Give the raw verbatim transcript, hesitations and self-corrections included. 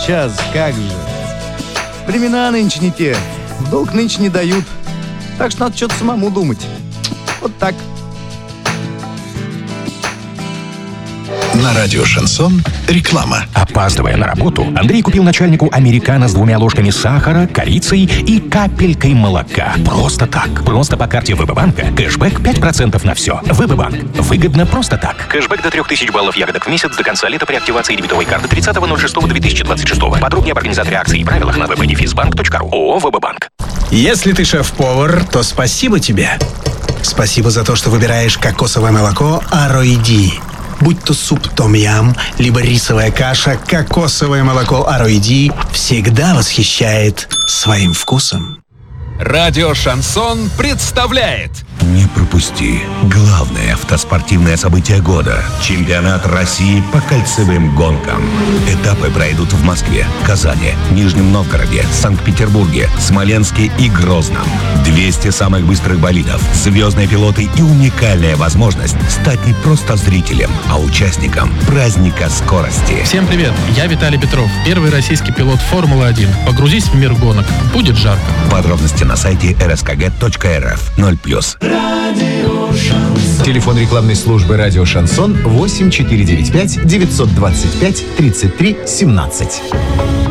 сейчас как же. Времена нынче не те, в долг нынче не дают. Так что надо что-то самому думать. Вот так. На радио «Шансон» реклама. Опаздывая на работу, Андрей купил начальнику американо с двумя ложками сахара, корицей и капелькой молока. Просто так. Просто по карте ВБ-банка. Кэшбэк пять процентов на все. ВБ-банк. Выгодно просто так. Кэшбэк до трех тысяч баллов ягодок в месяц до конца лета при активации дебетовой карты тридцатого ноль шестого две тысячи двадцать шестого. Подробнее об организаторе акции и правилах на вэ бэ дефис банк точка ру. ООО «ВБ-банк». Если ты шеф-повар, то спасибо тебе. Спасибо за то, что выбираешь кокосовое молоко Ароиди. Будь то суп том-ям, либо рисовая каша, кокосовое молоко Ароиди всегда восхищает своим вкусом. Радио «Шансон» представляет. Не пропусти главное автоспортивное событие года – чемпионат России по кольцевым гонкам. Этапы пройдут в Москве, Казани, Нижнем Новгороде, Санкт-Петербурге, Смоленске и Грозном. двести самых быстрых болидов, звездные пилоты и уникальная возможность стать не просто зрителем, а участником праздника скорости. Всем привет, я Виталий Петров, первый российский пилот Формулы один. Погрузись в мир гонок, будет жарко. Подробности на сайте эр эс ка гэ точка эр эф. ноль плюс. Телефон рекламной службы «Радио Шансон» восемь четыре девять пять девятьсот двадцать пять тридцать три семнадцать.